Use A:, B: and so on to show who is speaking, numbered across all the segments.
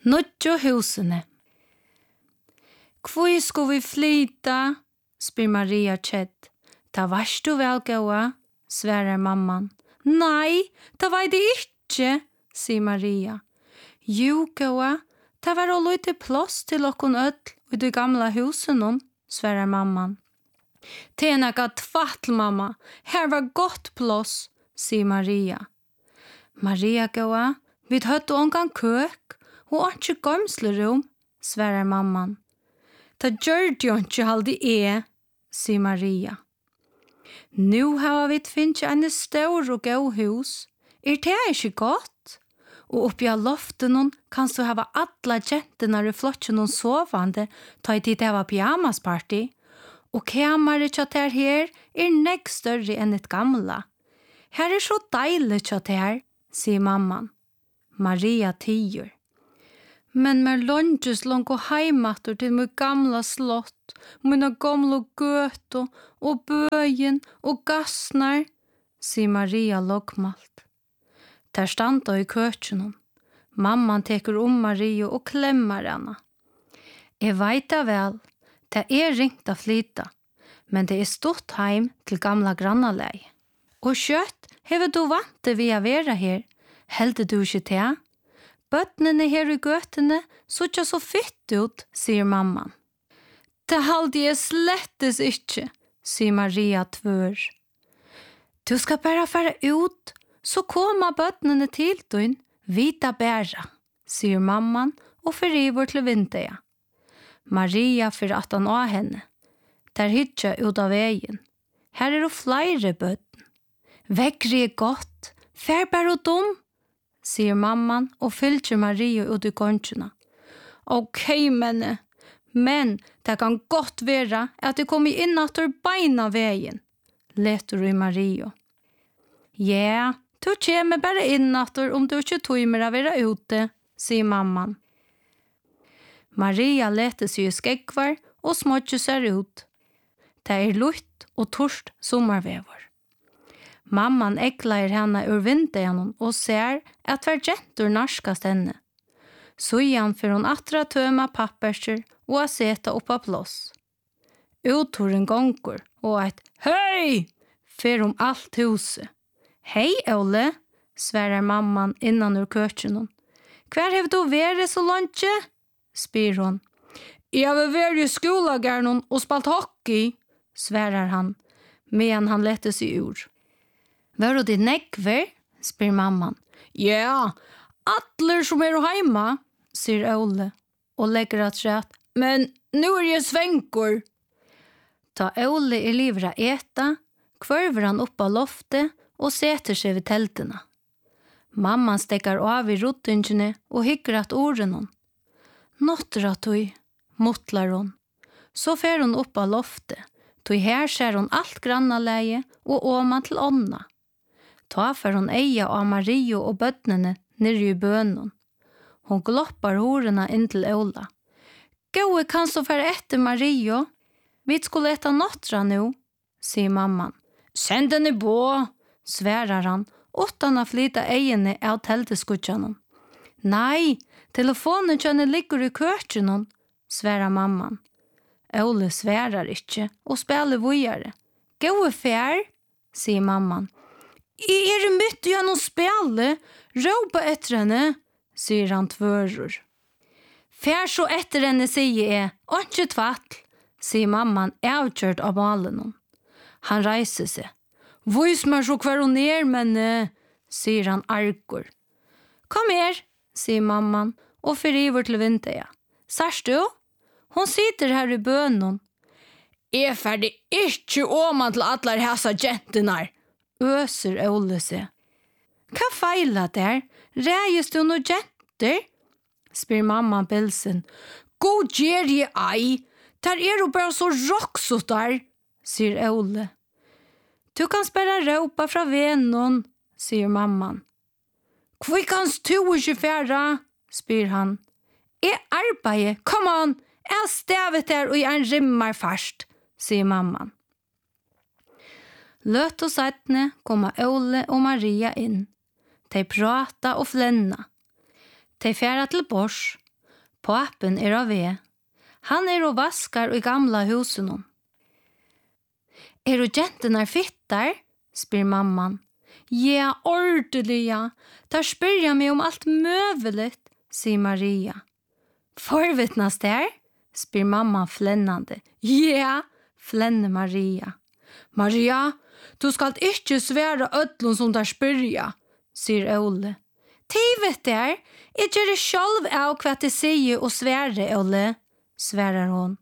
A: Nødjo husene. Hvor skulle vi flyta? Spyr Maria kjedd. Ta varst du vel gåa? Sverar mamman. Nei, ta var det ikke, sier Maria. Jo, gåa, ta var å lite plass til okkon ødl i de gamla husen, sverar mamman. Tena gatt tvattel, mamma. Her var gott plass, sier Maria. Maria gåa, vi høtte ongan køk, og ikke gomslerom, sverar mamman. Ta gjør det jo ikke halde sier Maria. Nu har vi finnet en stor og god hus. Det ikke godt? Og oppi av loften kan du hava alla jentene i flotten sovande, ta i tid det var pyjamasparty. Og kameret kjatt her nekk større enn et gamla. Her så deilig kjatt her, sier mamman. Maria tiger. Men med lunges langt og heimatter til min gamla slott, mina gamla gøto og bøyen og gassnar, sier Maria logmalt. Der standa i køkkenon. Mamman teker Maria og klemmar henne. Jeg veit da vel, det ringt av flyta, men det stått heim til gamla grannalei. Og kjøtt, hever du vant det vi vera her, heldig du ikke til? Bøttene her i gøtene så ikke så fitt ut, sier mamman. Det halde jeg slettes ikke, sier Maria tvør. Du skal bare fære ut, så kommer bøttene til døgn, vita bæra, sier mamman og feriver til vinterja. Maria fyrir at han av henne. Der hitja ut av veien. Her det flere bøtten. Vekkri godt, fær bare og dum, sier mamman og fylker Maria ut i gångene. Ok, men det kan godt være at det kommer inn at du beina veien, leter i Maria. Ja, du kommer bare inn at om du ikke tøymer å være ute, sier mamman. Maria leter seg i skekvar og småtter seg ut. Det lutt og torst sommervever. Mamman eklar henne ur vintergjennom og ser at hver gentur narskast henne. Så igjen får hun atra tøma papperser og seta oppa plås. Uttoren gonger og et «Hei!» får alt huset. «Hei, Ole!» sverar mamman innan ur køkkenon. «Hver har du vært så langt?» spyr hun. «Jeg har vært i skolagærnon og spalt hockey», sverar han, medan han lette seg ur. «Var det nekver?» spyr mamman. «Ja, alle som heima», sier Ole, og legger at rett. «Men nu jeg svenkor». Ta Ole livra eta, kvørver han opp av loftet og setter seg ved teltene. Mamman stekker av i rottingene og hygger at ordene hon. «Nåttra tøy», motlar hon. Så fer hon opp av loftet. Tøy her ser hon alt grannaleie og åman til ånda. Ta for hon eia av Mario og bøttene nere i bønnen. Hon gloppar horena inn til Ola. «Gåe kan så fære etter Mario. Vi skulle etta nåttra nu», sier mamman. «Send henne på», sverar han, utan å flyta eiene av telteskutjanen. «Nei, telefonen kjønne ligger i køkkenon», sverar mamman. Ole sverar ikke og spiller vujare. «Gåe fær», sier mamman. «Jeg mitt i henne spille, råpa etter henne», sier han tvører. «Fær så etter henne, sier jeg, og ikke tvatt», sier mamman avkjørt av malen. Han reiser seg. «Vis meg så hver hun menne», sier han argur. «Kom her», sier mamman, og feriver til vinterja. «Sars du? Hun sitter her i bønnen». «Jeg ferdig ikke åman til alle hessa gentenar», øser Ole seg. «Hva feiler der? Reies du noe jenter?» spyr mamma Bilsen. «God gjer jeg ei! Der jo bare så roksot der», sier Ole. «Du kan spela råpa fra vennen», sier mamman. «Hvor kanst du ikke færa?» spyr han. «Jeg arbeider, kom an! Jeg stevet der og jeg rimmar fast», sier mamman. Løt og settene kommer Ole og Maria inn. De prata og flenna. De færa til bors. Papen av ved. Han og vaskar i gamla husen hon. Og genterna fittar? Spyr mamman. Ja, ordentliga. Där spyr jag mig om allt möjligt, säger Maria. Forvittnas där? Spyr mamman flännande. Ja, flänner Maria. Maria, du skal ikke svære ødlån som der spyrja, sier Ole. Tivet der, jeg gjør det selv av hva jeg sier og svære, Ole, sværer hon.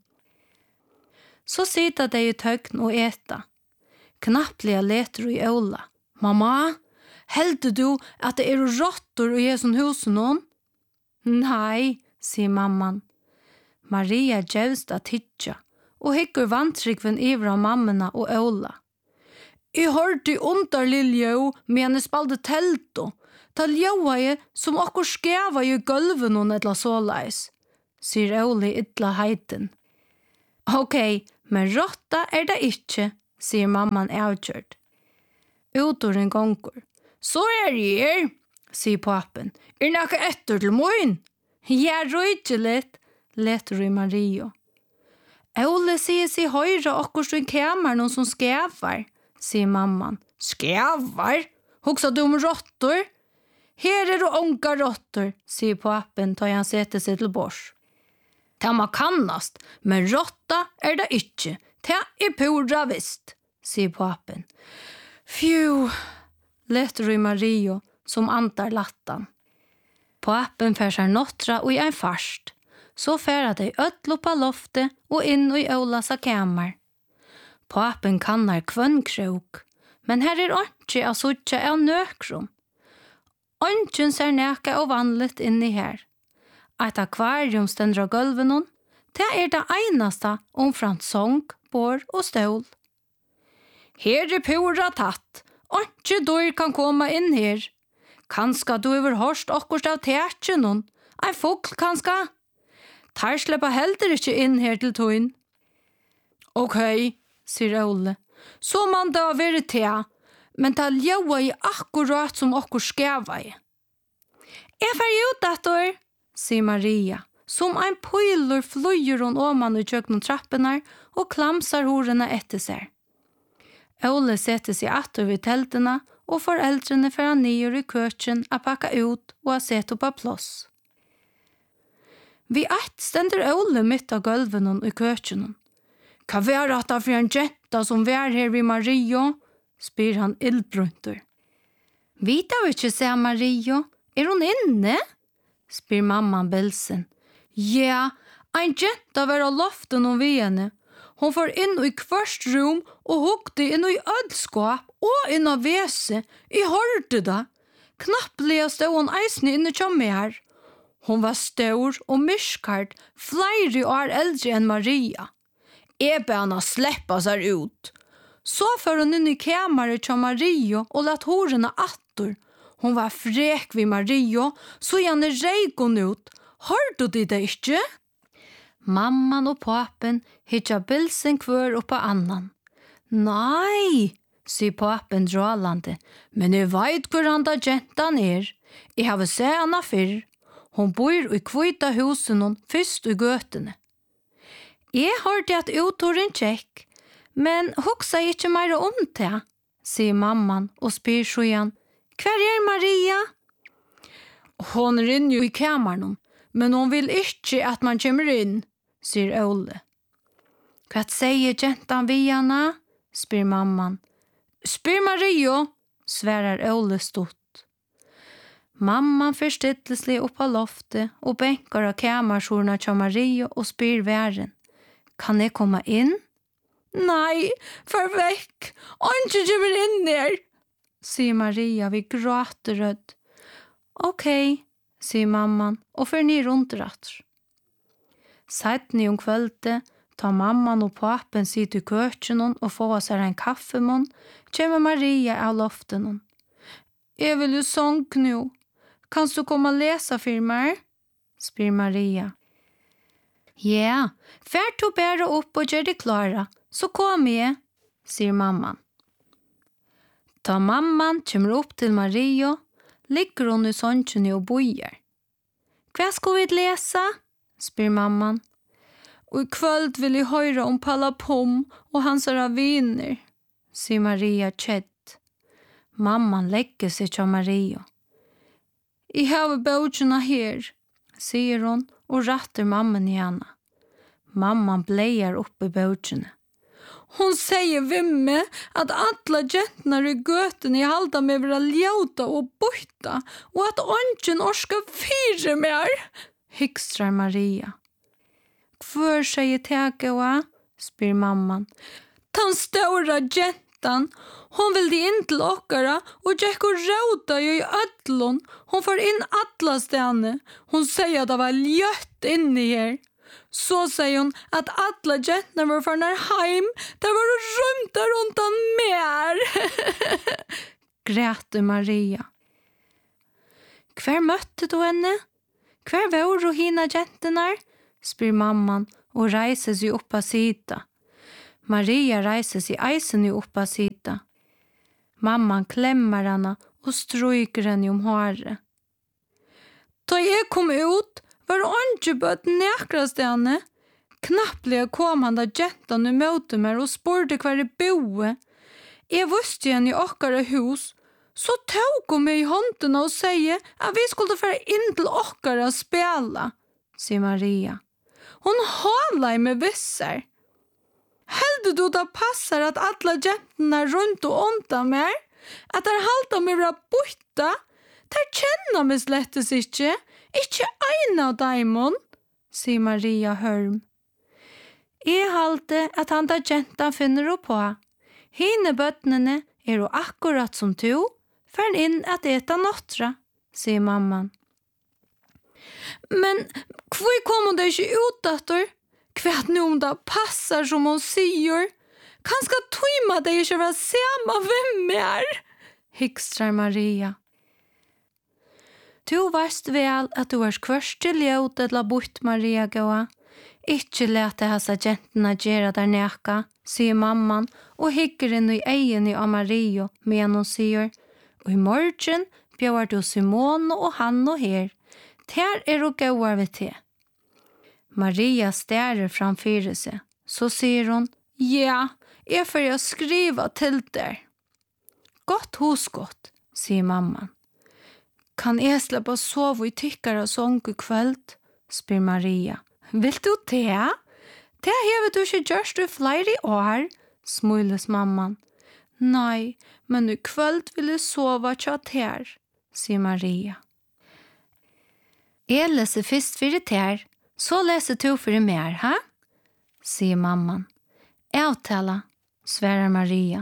A: Så sitter de i tøgn og eta. Knapplige leter i Ola. Mamma, helder du at det rotter i sånn husen hon? Nei, sier mamman. Maria gjøvst at hitja, og hikker vantrykven ivra av mammena og Ola. Jeg hørte underlig ljø, men jeg spalte telto. Ta ljóa jeg som okkur skeva i gulven og nedla såleis, sier Ole idla heiten. Ok, men rotta det ikke, sier mamman avgjørt. Utoren gonger. Så jeg, sier papen. Nakka etter til moin? Ja, røyte litt, leter i Mario. Ole sier seg høyre okkur sin kamer noen som skævar, sier mamman. Skævar? Hugsa du om rottor? Her det onka rottor, sier papen, tar han setter seg til bors. Ta ma kannast, men rotta det ikke. Ta pura visst, sier papen. Fju, leter i Mario, som antar lattan. Papen fær seg nottra og i en farst. Så færa de ödlo på loftet og inn i Olas kamer. Papen kannar kvønnkrok, men her ikke av suttja av nøkron. Ønskjen ser neka og vanligt inni her. Et akvarium stender av gulven hon, det det einaste omframt sång, bor og stål. Her pura tatt, ikke dår kan komma inn her. Kanska du hørst akkurst av teatjen hon, ein fugl kanska. Tar sleppa heldur ikke inn her til tøyn. Ok, sier Ole, så man da være tea, men ta ljóa i akkurat som okkur skeva i. Jeg fer ut etter, sier Maria, som ein pøyler fløyer hon oman i kjøkken trappene og klamsar horene etter seg. Ole setter seg etter vid teltene, og foreldrene fer nyer i køkken a pakka ut og a sette på plås. Vi stender Ole mitt av gulven i køkken. Hva var det for en jenta som var her vid Mario? Spyr han ildbrunter. Vet du ikke, sier Mario. Hun inne? Spyr mamman Bilsen. Ja, en jenta var av loften om vi henne. Hon får inn i kvart rum og hukte inn i ødskap og inn av vese. Jeg hørte det. Knapplega stod hon eisne inne til meg. Hon var stor og myskart, flere år eldre enn Maria. Jeg ba henne sleppa seg ut. Så får hon inn i kameret til Maria og lett horene atter. Hon var frek vid Maria, så gjerne reik hon ut. Hørte du det ikke? Mamman og papen hitja Bilsen kvør oppa annan. Nei, sier papen dralande, men jeg vet hvor han da gentan Jeg har sett henne fyrr. Hon bor i kvita husen hon fyrst i gøtene. Jeg hørte at uthoren tjekk, men hoksa ikke mer om det, sier mamman og spyr så igjen. Hver Maria? Hon inne i kammeren, men hon vil ikke at man kommer inn, sier Ole. Hva sier gentan vi henne? Spyr mamman. Spyr Maria, sværer Ole stort. Mamman förstilleslig upp på loftet och bänkar av kamersorna till Maria och spyr vären. Kan jag komma in? Nej, för väck. Inte kommer in där, säger Maria vid gråteröd. Okej, säger mamman och för ner runt rätt. Sedan om kvällte tar mamman och papen sitt i köken och får sig en kaffemån, kommer Maria av loften. Jag vill ju sång nu. Kan du komma och läsa för mig? Spyr Maria. Ja, fær du bare upp och gör det klara, så kom jag, säger mamman. Ta mamman kommer upp till Maria, ligger hon i sången och bojar. Vad ska vi läsa? spyr mamman. Og i kvöld vil jeg høre om Palla Pom og hans viner, sier Maria kjett. Mamman legger seg til Maria. Jeg har bøtjene her, sier hun og ratter mamman i henne. Mamman bleier opp i bøtjene. Hon sier vimme at alla gentnar i gøten i halda med vera ljauta og borta, og at ongen orska fyre mer, hikstrar Maria. Hvor sier tegaua? Spyr mamman. Den stora gentan, hon vil de inn til okkara, og Jack og råta jo i ödlon. Hon får inn alla stene. Hon sier at det var ljött inni her. Så sier hun at alla gentene var farnar heim, der var hun rymta rundt han mer. Græte Maria. Hver møtte du henne? Hver var hun hina gentene? Spyr mamman og reiser seg opp av sida. Maria reiser seg eisen opp av sida. Mamman klemmer henne og stryker henne om håret. Da jeg kom ut, var ikke bøtt nekrast henne. Knapplega kom han da gentan møte meg og spurte hver jeg boe. Jeg visste henne i okkara hus, så tog hun meg i hånden og sier at vi skulle fære inn til okkara spela, sier Maria. Hon hålar med visser. Heldu du da passar at alla gentene rundt og undan meg? At der halta meg vera borta? Der kjenner meg slettes ikke ein av daimon, sier Maria Hørm. Jeg halte at han da genta finner hun på. Hine bøtnene jo akkurat som to, før inn at eta nåttra, sier mamman. Men hvor kommer det ikke ut etter? Hva nu om det passar som hon sier? Kanskje tøyma det ikke være samme hvem er? Hikstrar Maria. Du varst vel at du var kvørst til ljøt eller bort, Maria gåa. Ikke lete hessa gentene gjøre der neka, sier mamman, og hikker inn i egen av Maria, men hun sier, og i morgen bjør du Simone og han og her. Ter du gåar ved te. Maria stærer framfyrer seg. Så sier hun, ja, jeg får skriva til der. Godt hosgott, sier mamman. Kan jeg slippe sove i tykkere sång i kveld? Spyr Maria. Vil du det? Det har du ikke gjort i flere år, smules mamman. Nei, men i kveld vil jeg sove tjater, sier Maria. Jeg leser først for ter, så leser du for mer, ha? Sier mamman. Avtala, sverar Maria.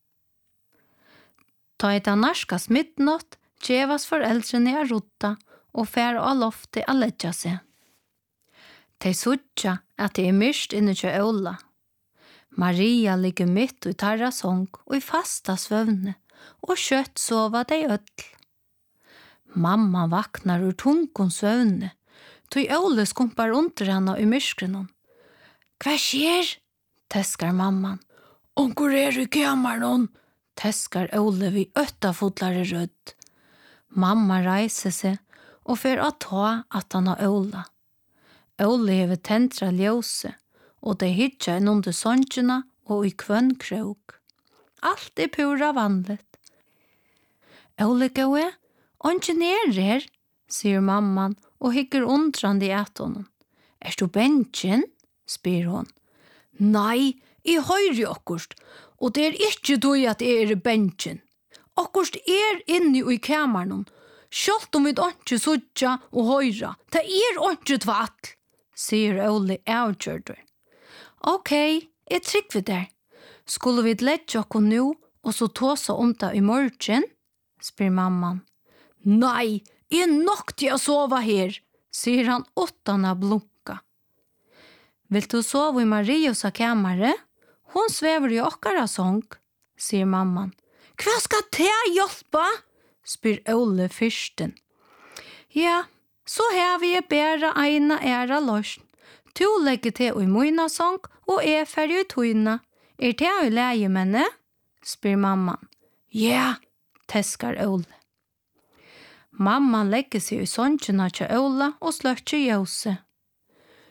A: Ta et av narskas midnått, djevas foreldrene er rotta, og fær av loftet å ledja seg. De sutja at det myrst inne til Ola. Maria ligger mitt i tarra sång og i fasta svøvne, og kjøtt sova de ødel. Mamma vaknar ur tungon søvne, tog Ole skumpar under henne i myskrenon. Hva skjer? Teskar mamman. Onkur i kammaren, teskar Ole vid øttafodlare rødd. Mamma reiser seg og fer å ta at han har Ola. Ole hever tentra ljøse, og de hitja inn under sångjena og i kvønn krok. Alt pura vanligt. Ole gåe, ongen her, sier mamman og hikker undrande i honom. Du bensjen? Spyr hon. Nei, jeg høyre okkurst, og det ikke du at jeg bensjen. Okkurst inne i kammaren, sjølt om vi ikke sutja og høyre. Det ikke tvall, sier Ole avgjørder. Ok, jeg trykk vi der. Skulle vi lette okkur nå, og så tåsa om det i morgen? Spyr mamman. Nei, jeg nok til å sove her, sier han åttan av blunka. Vil du sove i Marias kammare? Hon svever i okkara sång, sier mamman. Hva skal det hjelpe? Spyr Ole fyrsten. Ja, så har vi bare eina æra løsn. Du legger til i møyna sång, og jeg ferdig i tøyna. Det i leie menne? Spyr mamman. Ja, teskar Ole. Mamman legger seg i sångjena til Ola og sløkker ljøse.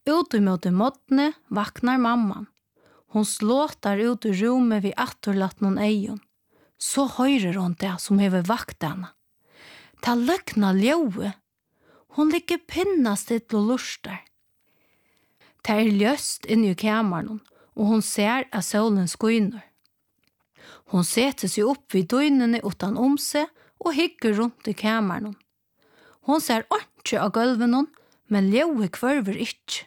A: Ute mot måttene vaknar mamman. Hon slåtar ut I rummet vid attorlatt någon eion. Så høyrer hon det som hever vakt henne. Ta løkna ljøve. Hon ligger pinnastitt og lustar. Det ljøst inne I kammaren og hon ser at solen skiner. Hon setter seg opp vid døgnene utan seg og hygger rundt I kammaren. Hon ser ikke av gulven, men ljøve kvarver ikke.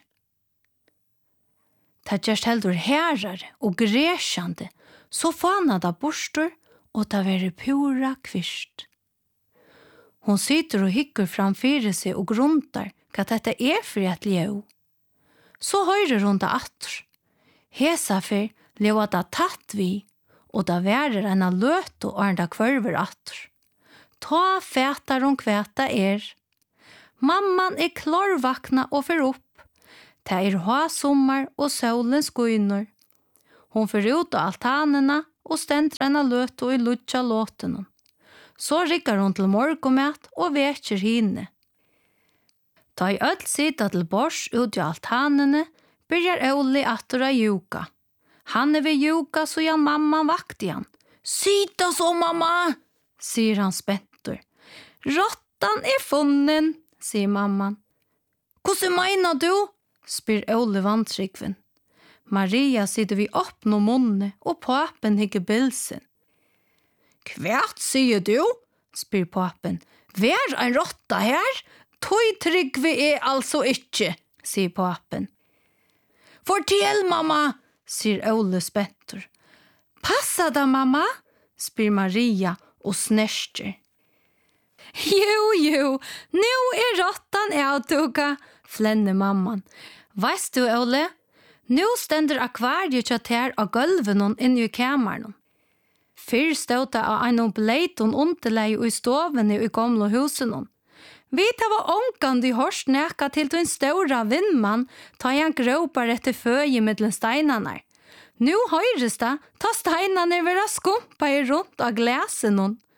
A: Det gjørst heldur herare og gresjande, så fanade borstor og det være pura kvist. Hon sitter og hygger framfyrer seg og gruntar hva dette for et ljøv. Så høyrer hon det atter. Hesa fyr leva det tatt vi, og det værer en løt og arnda kvarver atter. Ta fætar hon kvæta Mamman klarvakna og fer opp. Det sommar og solen skiner. Hon fer ut av altanena og stendrar en løt og I lutja låten. Så rikkar hon til morgomat og veker hine. Da I öll sida til bors ut I altanene, byrjar Oli attora juka. Han ved juka så jan mamman vakt igjen. Sita så mamma, sier han spettur. Rottan funnen, sier mamman. Hvordan mener du? Spyr Oli vantrykven. Maria sitter vid åpne munne og papen hikker bilsen. Kvært sier du? Spyr papen. Vær en rotta her? Tøy Tryggve altså ikke, sier papen. Fortell, mamma, sier Ole spettur. Passa da, mamma, spyr Maria og snerster. Jo, nu rottan avtuka, flenner mamman. Veist du, Ole? Nu stender akvariet kjater av gulven inne I kammaren. Fyrr stod det av en bleiton underlei I stoven I gamle husen. Vi var ångande hørst neka til den stora vindmann ta han gråpar etter føje mittlen steinarna. Nu høyres det ta steinarna vera skumpa I rundt av glasen.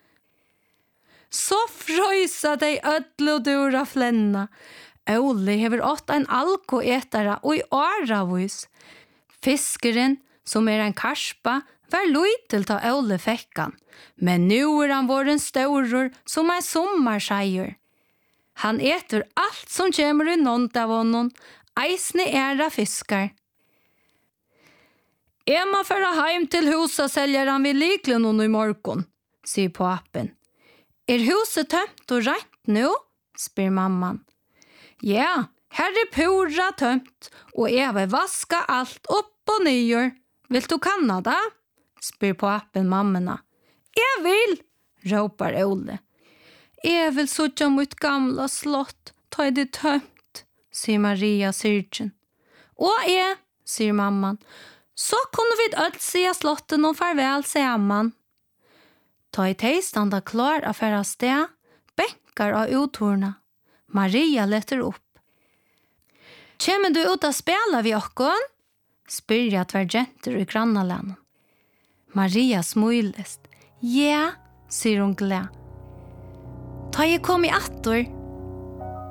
A: Så frøysa dei ödlodura flenna. Ole hever åt en alkoetara og I åravis. Fiskeren, som en karspa, var løytel ta Ole fekkan. Men nu han våren storur som en sommarseier. Han eter allt som kommer I nånt av honom, eisne fiskar. Må fara heim til huset selger han vid liklen I morgon, sier papen. Huset tømt og rent nu? Spyr mamman. Ja, her pura tømt, og jeg vil vaska alt opp og nyer. Vil du kanna da? Spyr papen mammena. Jeg vil, råpar Ole. Jeg vil suttja mot gamla slott, ta det tømt, sier Maria syrtjen. Og jeg, sier mamman, så kunne vi ødt se slotten og farvel sammen. Ta I teistanda klar av færa sted, benkar av uttorna. Maria letter opp. Kjemmer du ut av spela vi okkon? Spyr jeg tvergenter I grannalanen. Maria smulest. Ja, sier hun glad. Ta jeg kom I attor,